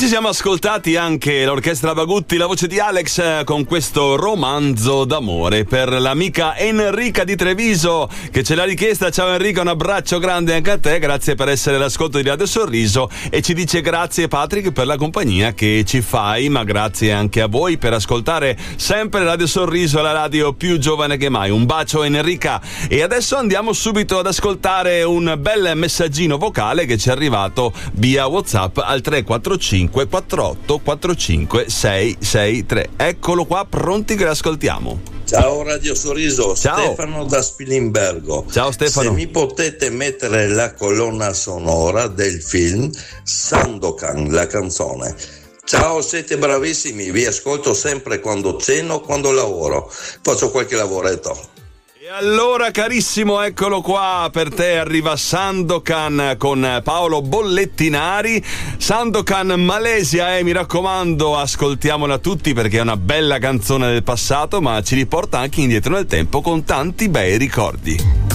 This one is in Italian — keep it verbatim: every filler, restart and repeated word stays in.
ci siamo ascoltati anche l'orchestra Bagutti, la voce di Alex, con questo romanzo d'amore per l'amica Enrica di Treviso che ce l'ha richiesta. Ciao Enrica, un abbraccio grande anche a te, grazie per essere all'ascolto di Radio Sorriso, e ci dice grazie Patrick per la compagnia che ci fai, ma grazie anche a voi per ascoltare sempre Radio Sorriso, la radio più giovane che mai. Un bacio Enrica, e adesso andiamo subito ad ascoltare un bel messaggino vocale che ci è arrivato via WhatsApp al tre quattro cinque quattro otto quattro cinque sei sei tre. Eccolo qua, pronti che l'ascoltiamo. Ciao Radio Sorriso, Ciao. Stefano da Spilimbergo. Ciao Stefano. Se mi potete mettere la colonna sonora del film Sandokan, la canzone. Ciao, siete bravissimi, vi ascolto sempre quando ceno, quando lavoro, faccio qualche lavoretto. E allora carissimo, eccolo qua, per te arriva Sandokan con Paolo Bollettinari. Sandokan Malesia, eh, mi raccomando, ascoltiamola tutti perché è una bella canzone del passato, ma ci riporta anche indietro nel tempo con tanti bei ricordi.